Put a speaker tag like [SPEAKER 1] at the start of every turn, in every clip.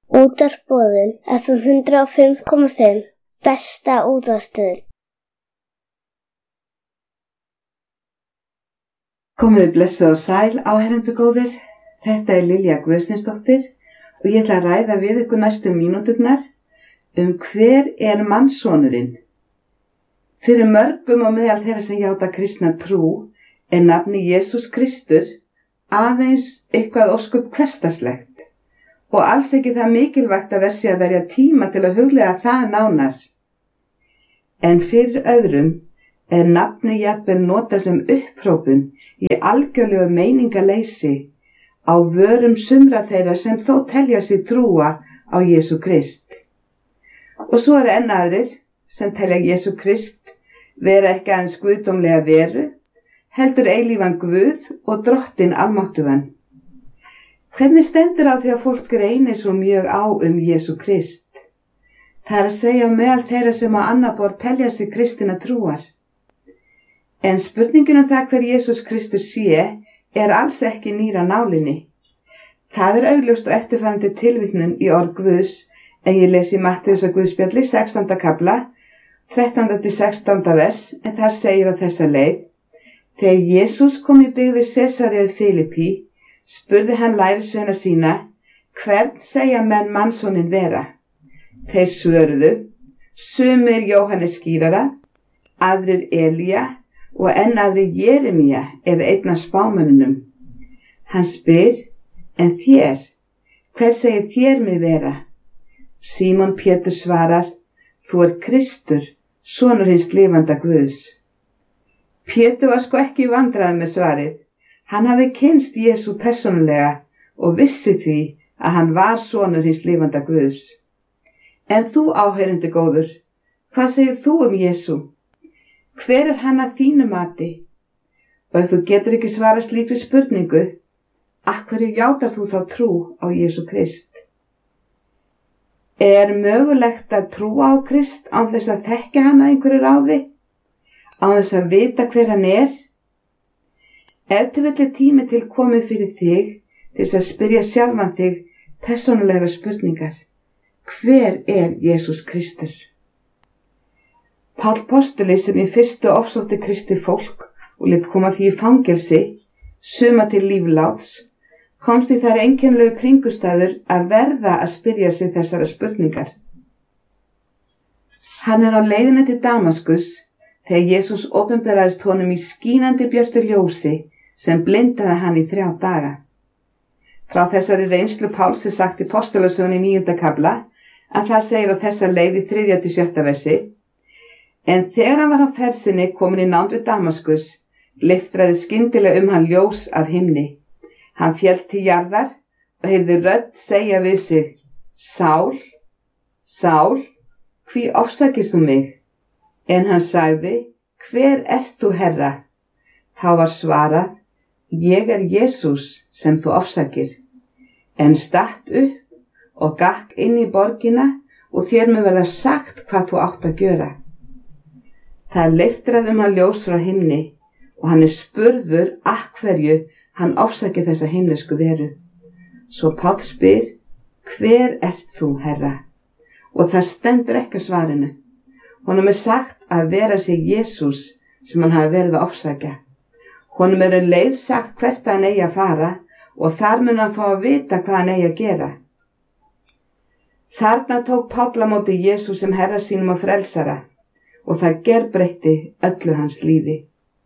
[SPEAKER 1] Útvarpsboðun FM 105,5 besta útvarpsstöðin.
[SPEAKER 2] Komiði blessuð og sæl, áheyrendur góðir. Þetta er Lilja Guðsteinsdóttir og ég ætla að ræða við ykkur næstu mínúturnar hver er mannssonurinn. Fyrir mörgum á meðal þeirra sem játa kristna trú er nafni Jesús Kristur aðeins eitthvað ósköp hversdagslegt og alls ekki það mikilvægt að versi að verja tíma til að hugleiða það nánar. En fyrir öðrum er nafni jafnvel notað sem upphrópun í algjörlegu meiningaleysi á vörum sumra þeirra sem þó telja sig trúa á Jesú Krist. Og svo eru enn aðrir sem telja Jesú Krist vera ekki aðeins guðdómlega veru, heldur eilífan Guð og Drottinn almáttugan. Hvernig stendur á því að fólk greinir svo mjög á Jesú Krist? Það er að segja meðal þeirra sem á annað borð telja sig kristinna trúar. En spurningin það hver Jesús Kristus sé er alls ekki nýr af nálinni. Það er augljóst og eftirfarandi tilvitnun í orð Guðs en ég lesi Mattheusar Guðspjalli 16. kafla, 13. til 16. vers, en þar segir á þessa leið: Þegar Jesús kom í byggð Sesareið Filippí, spurði hann lærisveina sína, hvern segja menn mannssoninn vera? Þeir svöruðu, sumir Jóhannes skírara, aðrir Elía og enn aðrir Jeremía eða einn af spámönnunum. Hann spyr, en þér, hver segir þér mig vera? Símon Pétur svarar, þú ert Kristur, sonur hins lifanda Guðs. Pétur var sko ekki í vandræðum með svarið. Hann hafði kynnst Jesú persónulega og vissi því að hann var sonur hins lifanda Guðs. En þú, áheyrandi góður, hvað segir þú Jesú? Hver er hann að þínu mati? Og ef þú getur ekki svara slíkri spurningu, af hverju játar þú þá trú á Jesú Krist? Er mögulegt að trúa á Krist án þess að þekkja hann að einhverju ráði? Án þess að vita hver hann er? Ef til vill tími til komið fyrir þig til þess að spyrja sjálfan þig persónulegra spurningar. Hver er Jesús Kristur? Páll postuli sem í fyrstu ofsótti Kristi fólk og lét koma því í fangelsi, suma til lífláts, komst í þær einkennilegu kringustæður að verða að spyrja sig þessara spurningar. Hann er á leiðinni til Damaskus þegar Jesús opinberaðist honum í skínandi björtu ljósi sem blindaði hann í 3 daga. Frá þessari reynslu Páls er sagt í Postulasögunni 9. kafla að það segir á þessa leið í 3. til 7. versi: En þegar hann var á ferð sinni kominn í nánd við Damaskus, leiftraði skyndilega hann ljós af himni. Hann féll til jarðar og heyrði rödd segja við sig: Sál, Sál, hví ofsakir þú mig? En hann sagði: Hver ert þú, Herra? Þá var svarað: Ég er Jesús sem þú ofsakir. En statt upp og gakk inn í borgina og þér mun verða sagt hvað þú átt að gjöra. Það leiftraði hann ljós frá himni og hann er spurður af hverju hann ofsakir þessa himnesku veru. Svo Páll spyr: Hver ert þú, Herra? Og það stendur ekki á svarinu. Honum er sagt að vera sig Jesús sem hann hafi verið að ofsakja. Honum er leið sagt hvert hann eigi að fara og þar mun hann fá að vita hvað hann eigi að gera. Þarna tók Páll á móti Jesús sem Herra sínum og frelsara og það gerbreytti öllu hans lífi.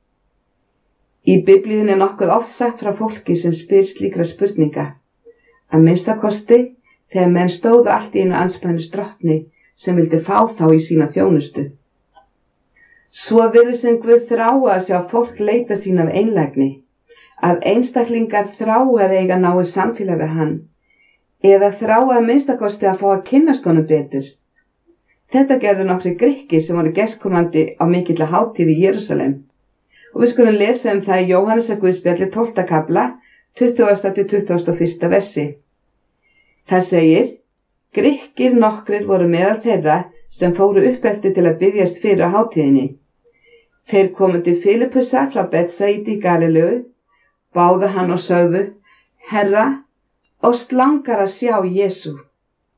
[SPEAKER 2] Í Biblíunni er nokkuð oft sagt frá fólki sem spyr slíkra spurninga, að minnstakosti þegar menn stóðu allt í einu andspænis Drottni sem vildi fá þá í sína þjónustu. Svo virðist sem Guð þrái að sjá fólk leita sín af einlægni, að einstaklingar þrái að eiga náið samfélag við hann, eða þrái að minnstakosti að fá að kynnast honum betur. Þetta gerðu nokkrir Grikkir sem voru gestkomandi á mikilli hátíð í Jerúsalem. Og við skulum lesa það í Jóhannesar Guðspjalli 12. kafla, 20. til 21. versi. Það segir: Grikkir nokkrir voru meðal þeirra sem fóru upp eftir til að biðjast fyrir á hátíðinni. Þeir komu til Filippusa frá Betsaída í Galileu, báðu hann og sögðu: Herra, oss langar að sjá Jesú.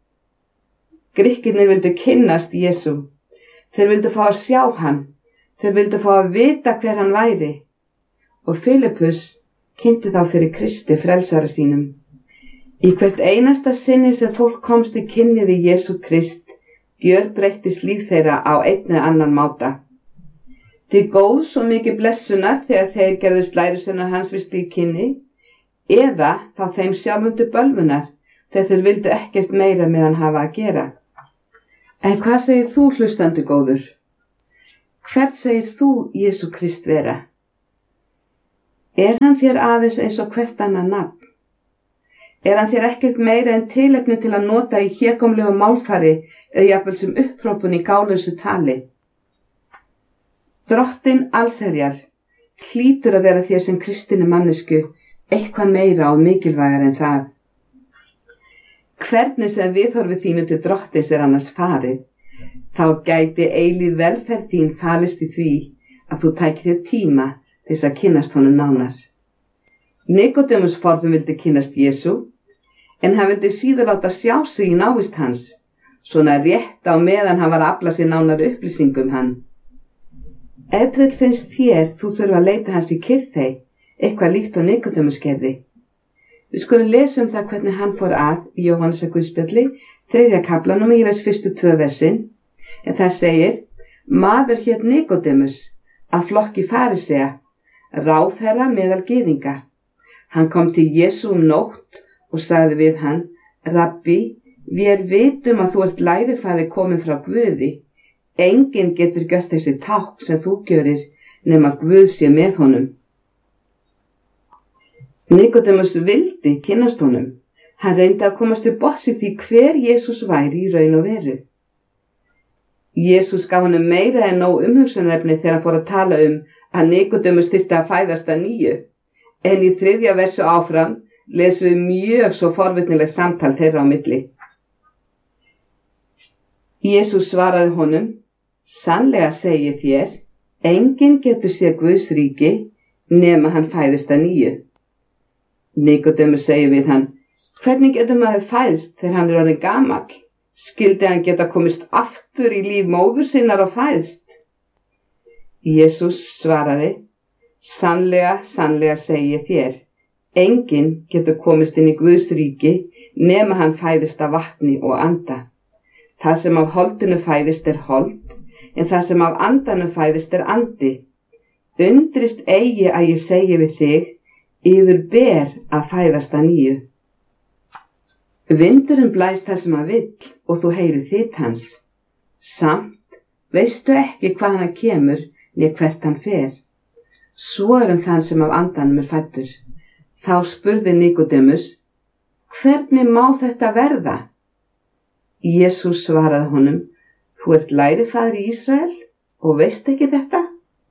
[SPEAKER 2] Grikkirnir vildu kynnast Jesú. Þeir vildu fá að sjá hann. Þeir vildu fá að vita hver hann væri. Og Filippus kynnti þá fyrir Kristi frelsara sínum. Í hvert einasta sinni sem fólk komst í kynni við Jesú Krist, gjörbreyttist líf þeirra á einn eða annan máta. Til góðs og mikið blessunar þegar þeir gerðust lærisveinar hans við slík kynni, eða þá þeim sjálfum til bölvunar þegar þeir vildu ekkert meira með hann hafa að gera. En hvað segir þú, hlustandi góður? Hvert segir þú Jesú Krist vera? Er hann þér aðeins eins og hvert annað nafn? Er hann þér ekkert meira en tilefni til að nota í hégómlegu málfari eða jafnvel sem upphrópun í gálausu tali? Drottinn allsherjar hlýtur að vera þér sem kristinni mannesku eitthvað meira og mikilvægar en það. Hvernig sem viðhorfið þínu til drottins er annars farið, þá gæti eilíf velferð þín falist í því að þú tækir þér tíma til þess að kynnast honum nánar. Nikodémus forðum vildi kynnast Jesú, en hann vildi síður láta sjá sig í návist hans, svona rétt á meðan hann var að afla sér nánar upplýsingum hann. Ef til finnst þér þú þurfa að leita hans í kyrrþey, eitthvað líkt á Nikodémus gerði. Við skulum lesa það hvernig hann fór að í Jóhannesar Guðspjalli, 3. kaflanum í les fyrstu 2 versin, en það segir: Maður hét Nikodémus, af flokki farisea, ráðherra meðal gyðinga. Hann kom til Jesú nótt og sagði við hann: Rabbi, við vitum að þú ert lærifaðir kominn frá Guði. Enginn getur gjört þessi tákn sem þú gjörir nema Guð sé með honum. Nikodémus vildi kynnast honum. Hann reyndi að komast til botns í því hver Jesús væri í raun og veru. Jesús gaf honum meira en nóg umhugsunarefni þegar hann fór að tala að Nikodémus þyrfti að fæðast að nýju. En í 3. versu áfram lesum við mjög svo forvitnilegt samtal þeirra á milli. Jesús svaraði honum: Sannlega segi þér, enginn getur séð Guðs ríki nema hann fæðist að nýju. Nikodémus segir við hann: Hvernig getur maður fæðst þegar hann orðinn gamall? Skyldi hann geta komist aftur í líf móður sinnar og fæðst? Jesús svaraði: Sannlega, sannlega segi ég þér, enginn getur komist inn í Guðs ríki nema hann fæðist af vatni og anda. Það sem af holdinu fæðist er hold, en það sem af andanum fæðist er andi. Undrist eigi að ég segi við þig, yður ber að fæðast að nýju. Vindurinn blæst það sem hann vill og þú heyrir þitt hans. Samt veistu ekki hvaðan hann kemur né hvert hann fer. Svo þann sem af andanum er fæddur. Þá spurði Nikodémus: Hvernig má þetta verða? Jesús svaraði honum: Þú ert lærifaðir í Ísrael og veist ekki þetta?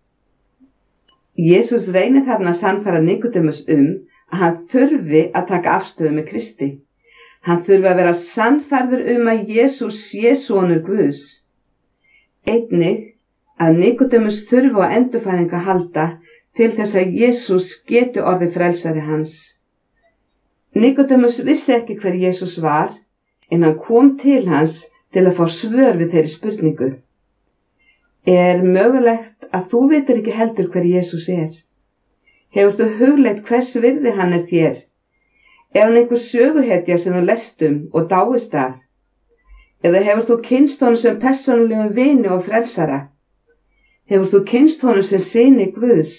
[SPEAKER 2] Jesús reynir þarna að sannfæra Nikodémus að hann þurfi að taka afstöðu með Kristi. Hann þurfi að vera sannfærður að Jesús sé sonur Guðs. Einnig að Nikodémus þurfi á endurfæðingu að halda til þess að Jesús geti orðið frelsari hans. Nikodémus vissi ekki hver Jesús var, en hann kom til hans til að fá svör við þeirri spurningu. Er mögulegt að þú vitir ekki heldur hver Jesús er? Hefur þú hugleitt hvers virði hann er þér? Er hann einhver söguhetja sem þú lest og dáist að? Eða hefur þú kynnst honum sem persónulegum vini og frelsara? Hefur þú kynnst honum sem syni Guðs?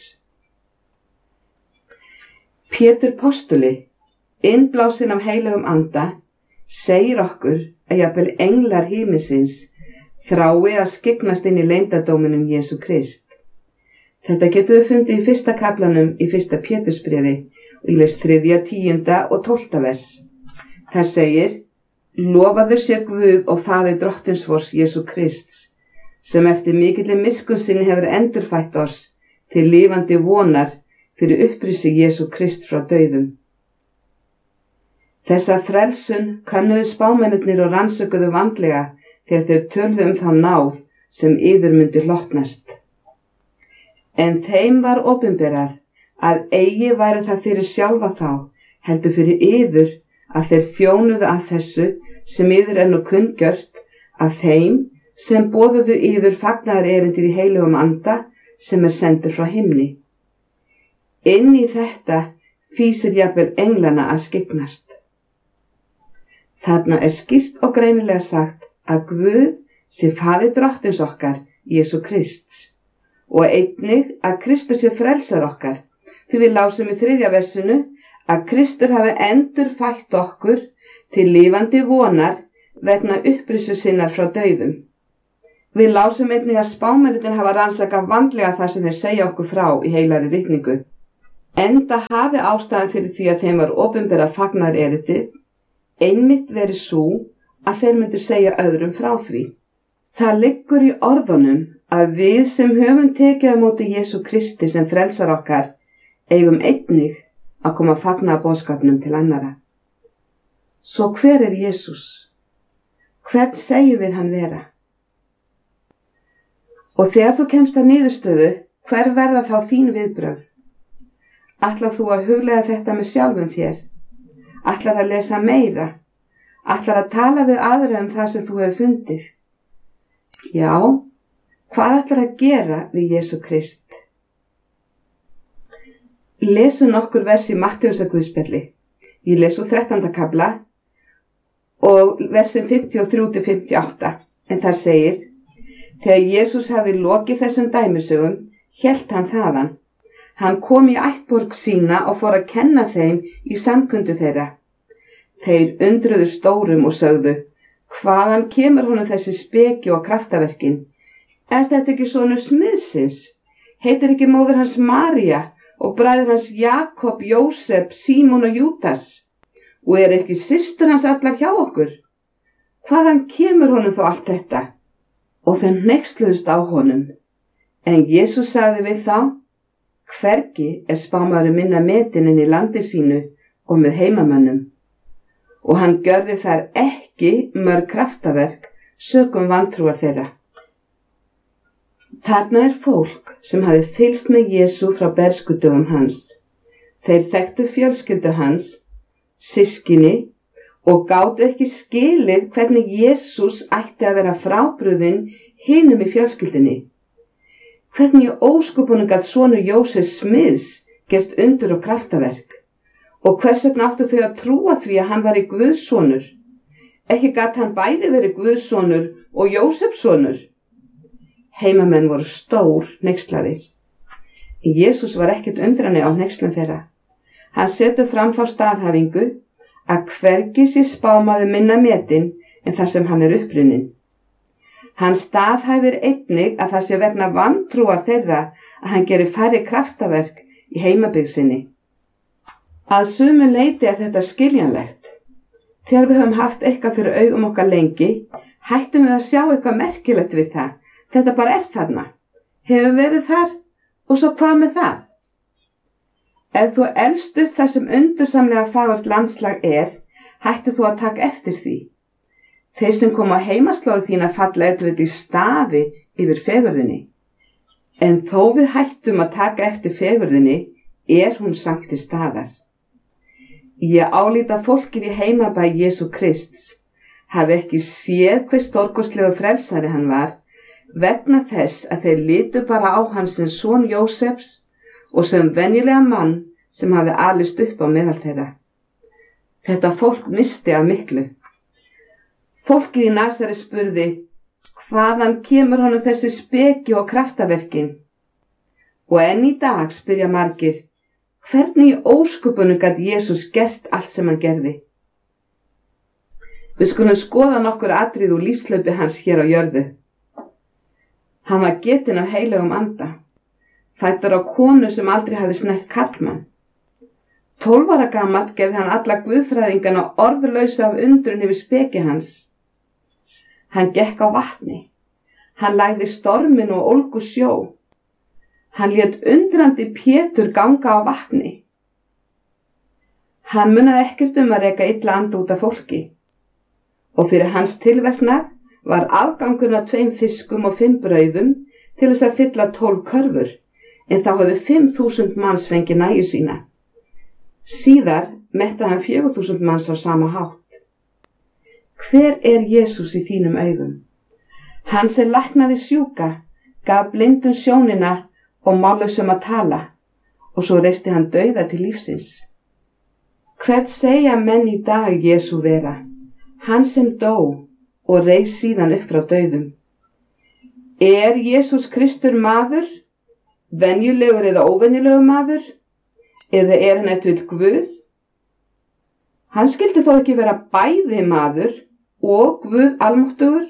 [SPEAKER 2] Pétur postuli, innblásinn af heilagum anda, segir okkur að jafnvel englar himinsins þrái að skyggnast inn í leyndardóminum Jesú Krist. Þetta getum við fundið í 1. kaflanum í 1. Pétursbréfi og í les 3., 10. og 12. vers. Þar segir: Lofaður sé Guð og faðir drottins vors Jesú Krists, sem eftir mikilli miskunn sinni hefur endurfætt oss til lifandi vonar fyrir upprisi Jesú Krist frá dauðum. Þessa frelsun könnuðu spámennirnir og rannsökuðu vandlega þegar þeir töluðu þá náð sem yður myndi hlotnast. En þeim var opinberað að eigi væri það fyrir sjálfa þá, heldur fyrir yður að þeir þjónuðu að þessu sem yður nú kunngjört, af þeim sem boðuðu yður fagnaðarerindið í heilugum anda sem sendur frá himni. Inn í þetta fýsir jafnvel englana að skyggnast. Þarna skýrt og greinilega sagt að Guð sé faðir drottins okkar, Jesú Krists, og einnig að Kristur sé frelsar okkar, því við lásum í 3. versinu að Kristur hafi endurfætt okkur til lifandi vonar vegna upprisu sinnar frá dauðum. Við lásum einnig að spámennirnir hafa rannsakað vandlega það sem þeir segja okkur frá í heilari ritningu. Enda hafi ástæðan fyrir því að þeim var opinbera fagnaðarerindið einmitt verið sú að þeir myndu segja öðrum frá því. Það liggur í orðunum að við sem höfum tekið á móti Jesú Kristi sem frelsar okkar eigum einnig að koma að fagna boðskapnum til annara. Svo hver er Jesús? Hvern segjum við hann vera? Og þegar þú kemst að niðurstöðu, hver verða þá þín viðbrögð? Ætlar þú að huglega þetta með sjálfum þér? Ætlar að lesa meira? Ætlar að tala við aðra það sem þú hefur fundið? Já, hvað ætlar að gera við Jesú Krist? Lesu nokkur vers í Mattheusarguðspjalli. Ég lesu 13. kafla og versin 53-58, en þar segir: Þegar Jesús hafði lokið þessum dæmisögum, hélt hann þaðan. Hann kom í ættborg sína og fór að kenna þeim í samkundu þeirra. Þeir undruðu stórum og sögðu: Hvaðan kemur honum þessi speki og kraftaverkin? Er þetta ekki sonur smiðsins? Heitir ekki móðir hans María og bræður hans Jakob, Jósef, Símon og Júdas? Og er ekki systur hans allar hjá okkur? Hvaðan kemur honum þó allt þetta? Og þeim hneyksluðust á honum. En Jesús sagði við þá: Hvergi er spámaður minna metinn inn í landi sínu og með heimamönnum. Og hann gjörði þar ekki mörg kraftaverk sökum vantrúar þeirra. Þarna er fólk sem hafi fylgst með Jesú frá berskudögum hans. Þeir þekktu fjölskyldu hans, systkini, og gátu ekki skilið hvernig Jesús ætti að vera frábrugðinn hinum í fjölskyldunni. Hvernig ósköpunum gat sonur Jósefs smiðs gert undur og kraftaverk? Og hvers vegna áttu þau að trúa því að hann var í Guðs sonur? Ekki gat hann bæði verið Guðs sonur og Jósefs sonur? Heimamenn voru stór hneykslaðir. Jesús var ekkert undrani á hneykslun þeirra. Hann setur fram þá staðhæfingu að hvergi sé spámaður minna metinn en þar sem hann er upprunnin. Hann staðhæfir einnig að það sé vegna vantrúar þeirra að hann gerir færri kraftaverk í heimabyggð sinni. Að sumu leyti er þetta skiljanlegt. Þegar við höfum haft eitthvað fyrir augum okkar lengi, hættum við að sjá eitthvað merkilegt við það. Þetta bara er þarna. Hefur verið þar og svo hvað með það? Ef þú elst upp það sem undursamlega fagurt landslag er, hættu þú að taka eftir því. Þeir sem koma á heimaslóðu þína falla eftir í staði yfir fegurðinni. En þó við hættum að taka eftir fegurðinni, er hún samt til staðar. Ég álíta fólkið í heimabæ Jesú Krists hafi ekki séð hver stórkostlegur frelsari hann var, vegna þess að þeir litu bara á hann sem son Jósefs og sem venjulega mann sem hafi alist upp á meðal þeirra. Þetta fólk missti af miklu. Fólkið í Nasari spurði: Hvaðan kemur honum þessi speki og kraftaverkin? Og enn í dag spyrja margir: Hvernig í ósköpunum gat Jesús gert allt sem hann gerði? Við skulum skoða nokkur atriði úr lífslaupi hans hér á jörðu. Hann var getinn af heilögum anda, fæddur á konu sem aldrei hafði snert karlmann. 12 ára gamall gerði hann alla guðfræðingana orðlausa af undrun yfir speki hans. Hann gekk á vatni, hann lagði stormin og ólgu sjó. Hann lét undrandi Pétur ganga á vatni. Hann munaði ekkert að reka illa anda út af fólki. Og fyrir hans tilverknað var afgangurinn af 2 fiskum og 5 brauðum til þess að fylla 12 körfur, en þá höfðu 5.000 manns fengið nægju sína. Síðar mettaði hann 4.000 manns á sama hátt. Hver er Jesús í þínum augum? Hann sem læknaði sjúka, gaf blindum sjónina og mállausum að tala, og svo reisti hann dauða til lífsins. Hvert segja menn í dag Jesú vera? Hann sem dó og reis síðan upp frá dauðum. Er Jesús Kristur maður, venjulegur eða óvenjulegur maður, eða er hann eitthvað Guð? Hann skyldi þó ekki vera bæði maður og Guð almáttugur?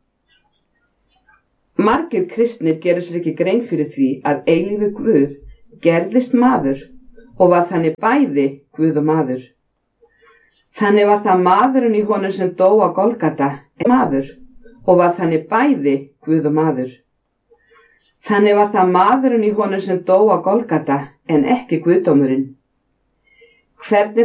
[SPEAKER 2] Margir kristnir gera sér ekki grein fyrir því að eilífur Guð gerðist maður og var þannig bæði Guð og maður. Þannig var það maðurinn í honum sem dó á Golgata, maður, og var þannig bæði Guð og maður. Þannig var það maðurinn í honum sem dó á Golgata en ekki Guðdómurinn. Hvernig